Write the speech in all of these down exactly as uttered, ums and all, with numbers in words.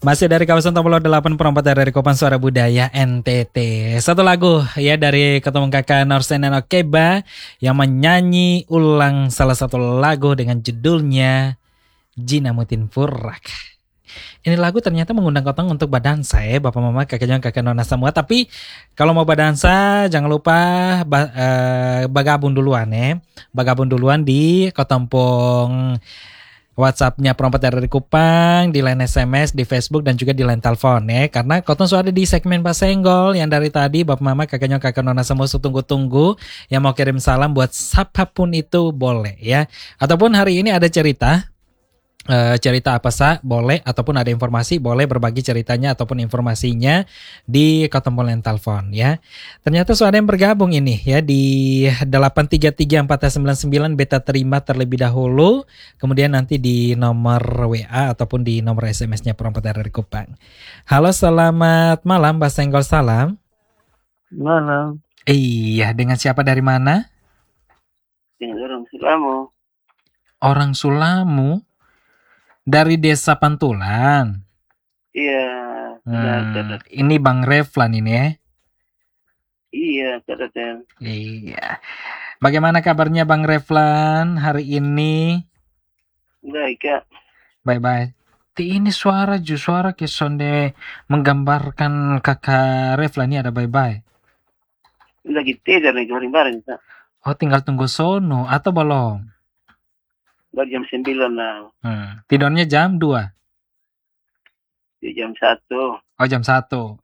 Masih dari kawasan Tomolo delapan perempat dari Kopan Suara Budaya N T T. Satu lagu ya dari ketemu kakak Norsen dan Okeba yang menyanyi ulang salah satu lagu dengan judulnya Jina Mutin Furak. Ini lagu ternyata mengundang kotong untuk badansa ya Bapak Mama kakak jangan kakak Nona semua. Tapi kalau mau badansa jangan lupa ba, eh, bagabung duluan ya. Bagabung duluan di Kotompong WhatsApp-nya Perompat dari Kupang, di line S M S, di Facebook, dan juga di line telepon ya. Karena Kotong sudah ada di segmen Pak Senggol yang dari tadi Bapak Mama, kakaknya, kakak Nona semua tunggu-tunggu yang mau kirim salam buat siapapun itu boleh ya. Ataupun hari ini ada cerita. Uh, cerita apa sah boleh ataupun ada informasi boleh berbagi ceritanya ataupun informasinya di Kotompol telepon ya. Ternyata sudah ada yang bergabung ini ya di delapan tiga tiga empat sembilan sembilan beta terima terlebih dahulu, kemudian nanti di nomor W A ataupun di nomor S M S-nya Perompat dari Kupang. Halo, selamat malam Mbak Senggol, salam. Malam. Iya, dengan siapa dari mana? Dengan orang Sulamu. Orang Sulamu? Dari desa Pantulan. Iya. Hmm, ini Bang Reflan ini ya? Iya, Kak. Iya. Bagaimana kabarnya Bang Reflan hari ini? Baik, Kak. Bye-bye. Ini suara ju suara kesonde menggambarkan kakak Reflan ini ada bye-bye. Lagi tidur nih kemarin-kemarin, Kak. Oh, tinggal tunggu sono atau belum? Baru jam sembilan lah. Hmm. Tidurnya jam dua? Di jam satu. Oh, jam satu.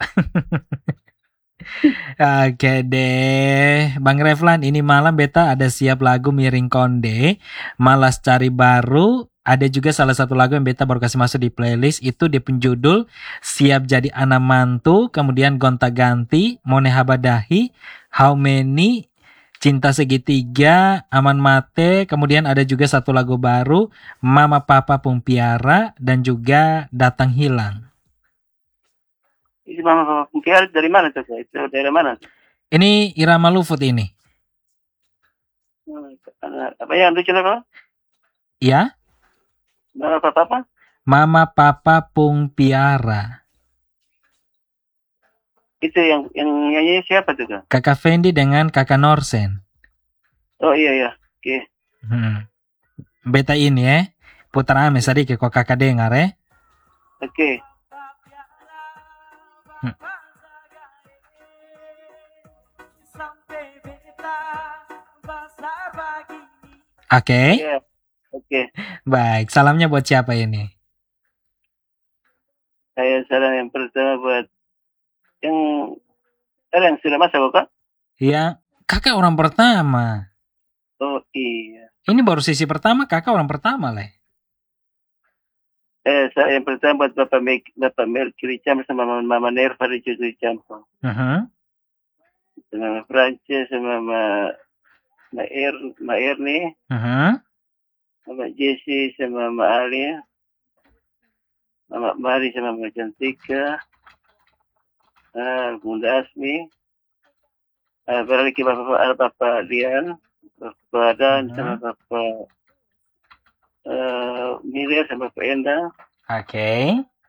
Oke deh. Bang Reflan, ini malam beta ada siap lagu Miring Konde. Malas cari baru. Ada juga salah satu lagu yang beta baru kasih masuk di playlist. Itu di penjudul Siap Jadi Anak Mantu. Kemudian Gonta Ganti. Mone Habadahi. How Many. Cinta Segitiga, Aman Mate, kemudian ada juga satu lagu baru, Mama Papa Pung Piara, dan juga Datang Hilang. Ini Mama Papa Pung Piara dari mana tuh? Itu daerah mana? Ini Irama Lufut ini. Apa yang lucu apa? Iya? Mama Papa apa? Mama Papa Pung Piara. Itu yang yang nyanyi siapa tuh, Kak? Kakak Fendi dengan Kakak Norsen. Oh iya iya. Oke. Okay. Hmm. Beta ini ya. Putar ame sedikit kok kakak dengar ya. Oke. Okay. Hmm. Oke. Okay. Yeah. Oke. Okay. Baik, salamnya buat siapa ini? Saya salam yang pertama buat yang ada yang sudah masuk kok? Iya, kakak orang pertama. Oh iya. Ini baru sesi pertama, kakak orang pertama lah. Eh, saya yang pertama buat Bapak Mek, Bapak Mercury Cam sama Mama, Mama Nerva di Mercury Cam. Uh-huh. Sama Prancis sama Ma, Ma Er, Ma Erni. Uh-huh. Sama Jesse sama Ma Ali. Mama Mari sama Ma Cantika. Uh, Bunda Asmi, uh, beralih ke Bapak Bapak Lian, Bapak Dan uh-huh. sama Bapak uh, Miriam sama Bapak Enda. Oke. Okay.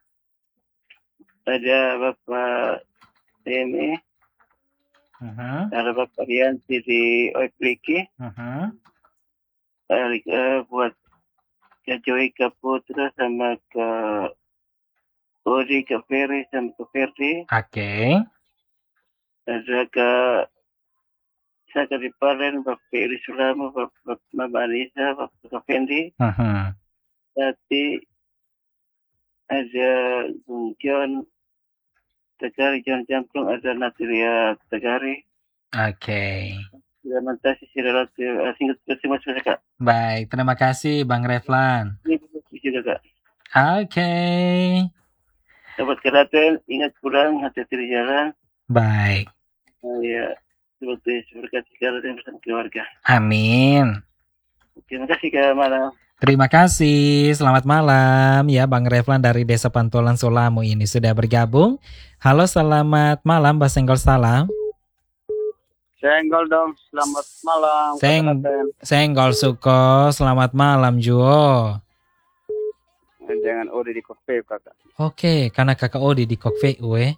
Ada Bapak ini, uh-huh. ada Bapak Rianti di Oipliki. Uh-huh. Uh, uh, buat ke Joy Kaputra sama ke Odi ke Ferry sama ke Ferdi. Oke. Okay. Ada ke saya ke Palen, Bapak Iri Sulamo, Bapak Mama Anissa, Bapak Fendi. Uh-huh. Tapi ada Bung John Tegari, John Jamplung, ada Natalia Tegari. Oke. Terima kasih sudah singkat terima kasih Kak. Baik, terima kasih Bang Reflan. Ini juga Kak. Oke. Okay. Sahabat Keraton, ingat pulang, hati-hati di jalan. Baik. Oh, ya, seperti seberkati Keraton bersama keluarga. Amin. Terima kasih Kak, malam. Terima kasih, selamat malam ya Bang Reflan dari Desa Pantulan Sulamu ini sudah bergabung. Halo, selamat malam Mbak Senggol, salam. Senggol dong, selamat malam. Seng, Senggol Suko, selamat malam Juo. dengan Odi di Kokpeu kakak. Oke, karena kakak Odi di Kok V U eh.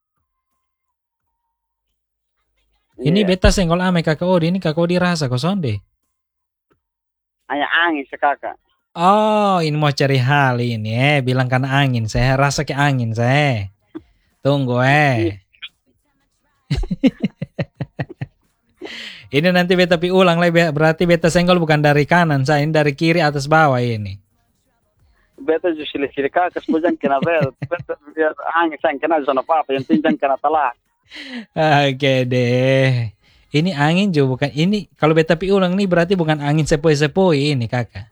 Ini Iya. beta senggol ame kakak Odi, ini kakak Odi rasa kosonde. Hanya angin sekakak. Oh, ini mau cari hal ini eh, bilang karena angin, saya rasa ke angin saya. Tunggu eh. Ini nanti beta pi ulang lah, berarti beta senggol bukan dari kanan, saya ini dari kiri atas bawah ini. Beta justru sili kakak sepujang kena bel. Beta biar angin saya kena zona apa yang tinjang kena talak. Oke deh. Ini angin juga bukan ini. Kalau beta pi ulang nih berarti bukan angin sepoi-sepoi ini kakak.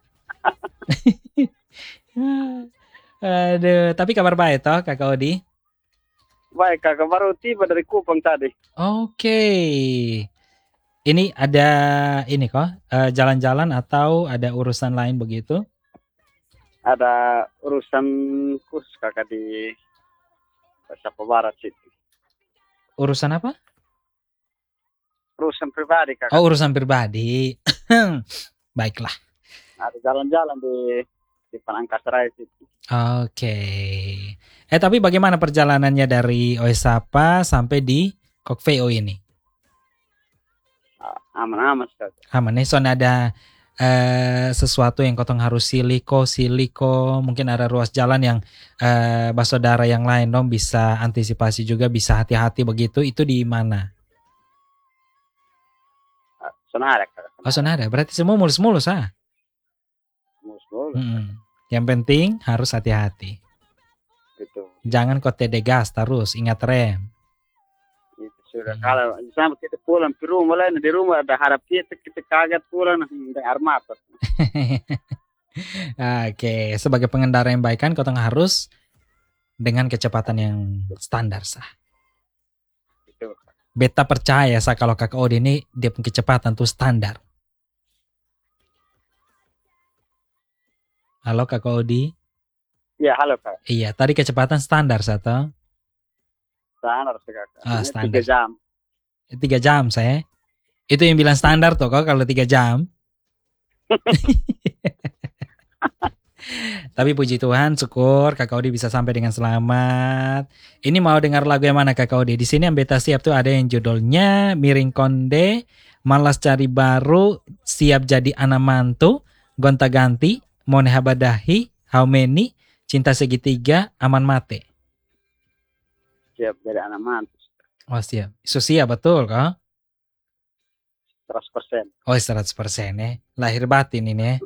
Aduh, tapi kabar baik toh kakak Odi. Baik kakak, baru tiba dari Kupang tadi. Oke. Ini ada ini kok eh, jalan-jalan atau ada urusan lain begitu? Ada urusan khusus kakak di Sapa Barat situ. Urusan apa? Urusan pribadi kakak. Oh, urusan pribadi. Baiklah. Ada jalan-jalan di di Panangkasaraya situ. Oke. Eh tapi bagaimana perjalanannya dari Oesapa sampai di Kokveo ini? Aman-aman kakak. Aman nih, soalnya ada eh, sesuatu yang kotong harus siliko, siliko, mungkin ada ruas jalan yang eh, basodara yang lain dong bisa antisipasi juga, bisa hati-hati begitu, itu di mana? Sonara kakak. Oh, Sonada, berarti semua mulus-mulus ah. Mulus-mulus. Mm-mm. Yang penting harus hati-hati. Gitu. Jangan kau tede gas terus, ingat rem. Itu sudah. Hmm. Kalau sama kita pulang ke rumah lain, di rumah ada harap kita, kita kaget pulang dengan armata. Oke, sebagai pengendara yang baik kan kau harus dengan kecepatan yang standar sah. Gitu. Beta percaya sah kalau kakak Odi ini dia punya kecepatan tuh standar. Halo kakak Odi. Ya halo kak. Iya, tadi kecepatan standar satu. Standar sih kakak. Ah, Ini standar. Tiga jam. Tiga jam saya. Itu yang bilang standar tuh kok kalau tiga jam. Tapi puji Tuhan, syukur kakak Odi bisa sampai dengan selamat. Ini mau dengar lagu yang mana kakak Odi? Di sini yang beta siap tuh ada yang judulnya Miring Konde, Malas Cari Baru, Siap Jadi Anak Mantu, Gonta Ganti, Mone Habadahi, How Many, Cinta Segitiga, Aman Mate. Siap jadi anak mantu. Oh siap. Itu siap betul kok? seratus persen. Oh seratus persen ya. Lahir batin ini ya.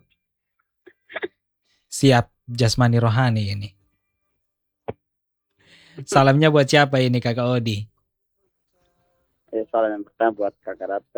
Siap jasmani rohani ini. Salamnya buat siapa ini kakak Odi? Eh, salam yang pertama buat kakak Rata.